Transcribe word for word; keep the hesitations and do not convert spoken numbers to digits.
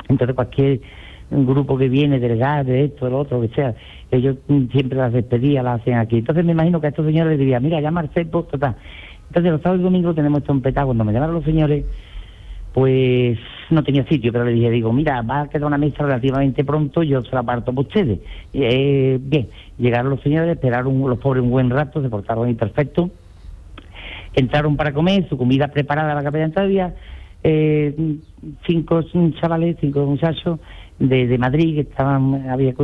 Entonces cualquier grupo que viene del gas, de esto, de lo otro, que sea, ellos siempre las despedidas las hacen aquí. Entonces me imagino que a estos señores les diría, mira, llama al cepo, total. Entonces los sábados y domingos tenemos esto empetado. Cuando me llamaron los señores, pues no tenía sitio, pero le dije, digo, mira, va a quedar una mesa relativamente pronto, yo se la parto por ustedes. Eh, bien, llegaron los señores, esperaron los pobres un buen rato, se portaron ahí perfecto. Entraron para comer, su comida preparada a la capella todavía, eh, cinco chavales, cinco muchachos de, de Madrid que estaban, había